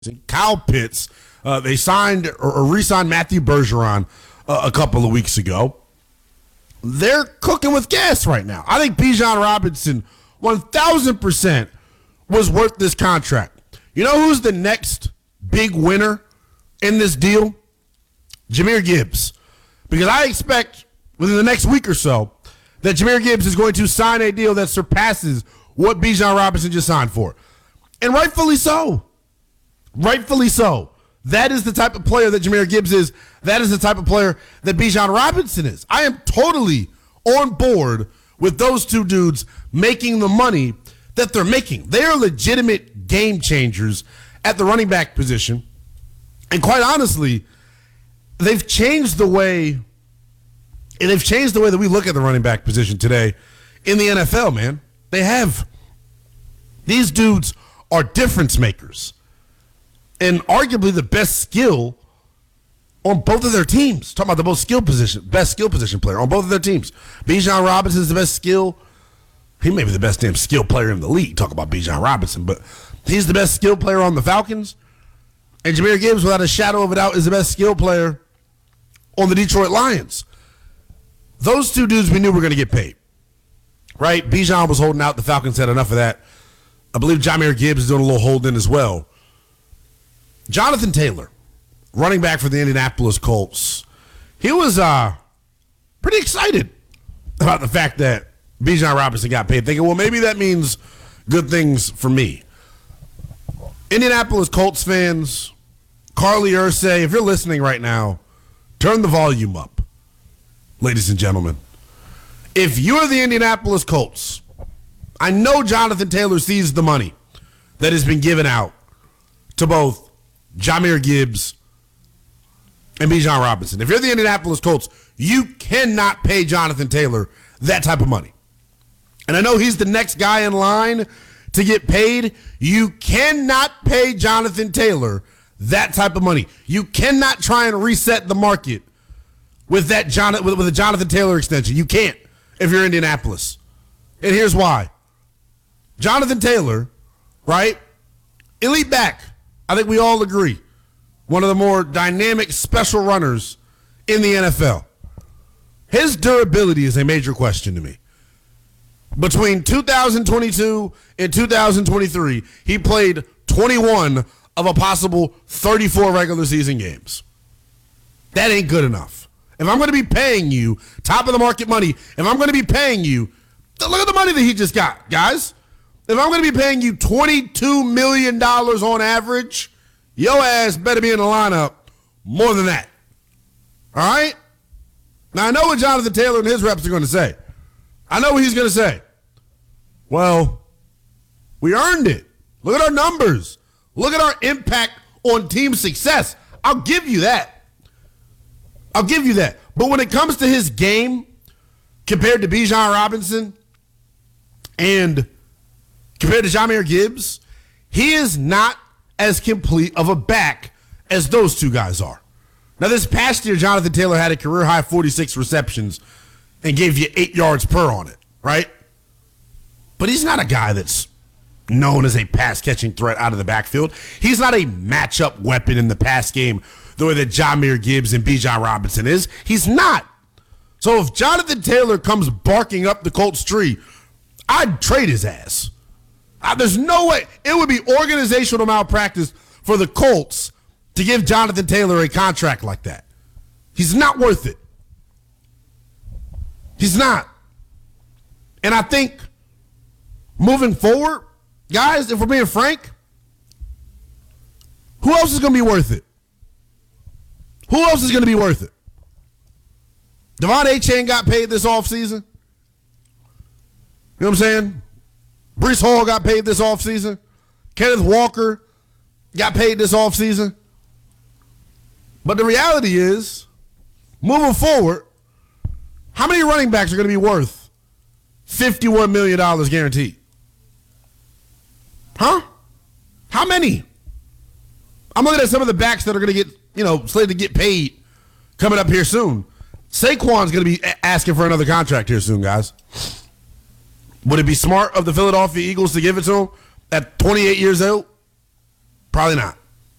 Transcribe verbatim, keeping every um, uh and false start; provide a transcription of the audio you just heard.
Kyle Pitts. Uh, they signed or, or re-signed Matthew Bergeron uh, a couple of weeks ago. They're cooking with gas right now. I think Bijan Robinson, one thousand percent, was worth this contract. You know who's the next big winner in this deal? Jahmyr Gibbs. Because I expect within the next week or so that Jahmyr Gibbs is going to sign a deal that surpasses what Bijan Robinson just signed for. And rightfully so. Rightfully so. That is the type of player that Jahmyr Gibbs is. That is the type of player that Bijan Robinson is. I am totally on board with those two dudes making the money that they're making. They are legitimate game changers at the running back position. And quite honestly, they've changed the way and they've changed the way that we look at the running back position today in the N F L, man. They have. These dudes are difference makers. And arguably the best skill on both of their teams. Talking about the most skill position, best skill position player on both of their teams. Bijan Robinson is the best skill. He may be the best damn skill player in the league. Talk about Bijan Robinson, but he's the best skill player on the Falcons. And Jahmyr Gibbs, without a shadow of a doubt, is the best skill player on the Detroit Lions. Those two dudes we knew were going to get paid. Right? Bijan was holding out. The Falcons had enough of that. I believe Jahmyr Gibbs is doing a little holding as well. Jonathan Taylor, running back for the Indianapolis Colts, he was uh, pretty excited about the fact that Bijan Robinson got paid, thinking, well, maybe that means good things for me. Indianapolis Colts fans, Carly Ursay, if you're listening right now, turn the volume up, ladies and gentlemen. If you're the Indianapolis Colts, I know Jonathan Taylor sees the money that has been given out to both Jahmyr Gibbs and Bijan Robinson. If you're the Indianapolis Colts, you cannot pay Jonathan Taylor that type of money. And I know he's the next guy in line to get paid. You cannot pay Jonathan Taylor that type of money. You cannot try and reset the market with that John, with, with a Jonathan Taylor extension. You can't if you're Indianapolis. And here's why. Jonathan Taylor, right? Elite back. I think we all agree. One of the more dynamic special runners in the N F L. His durability is a major question to me. Between two thousand twenty-two and two thousand twenty-three, he played twenty-one of a possible thirty-four regular season games. That ain't good enough. If I'm going to be paying you top of the market money, if I'm going to be paying you, look at the money that he just got, guys. If I'm going to be paying you twenty-two million dollars on average, your ass better be in the lineup more than that. All right? Now, I know what Jonathan Taylor and his reps are going to say. I know what he's going to say. Well, we earned it. Look at our numbers. Look at our impact on team success. I'll give you that. I'll give you that. But when it comes to his game compared to Bijan Robinson and compared to Jahmyr Gibbs, he is not as complete of a back as those two guys are. Now, this past year, Jonathan Taylor had a career-high forty-six receptions and gave you eight yards per on it, right? But he's not a guy that's known as a pass-catching threat out of the backfield. He's not a matchup weapon in the pass game the way that Jahmyr Gibbs and Bijan Robinson is. He's not. So if Jonathan Taylor comes barking up the Colts tree, I'd trade his ass. Uh, there's no way. It would be organizational malpractice for the Colts to give Jonathan Taylor a contract like that. He's not worth it. He's not. And I think moving forward, guys, if we're being frank, who else is going to be worth it? Who else is going to be worth it? Devon Achane got paid this offseason. You know what I'm saying? Breece Hall got paid this offseason. Kenneth Walker got paid this offseason. But the reality is, moving forward, how many running backs are going to be worth fifty-one million dollars guaranteed? Huh? How many? I'm looking at some of the backs that are going to get, you know, slated to get paid coming up here soon. Saquon's going to be asking for another contract here soon, guys. Would it be smart of the Philadelphia Eagles to give it to him at twenty-eight years old? Probably not.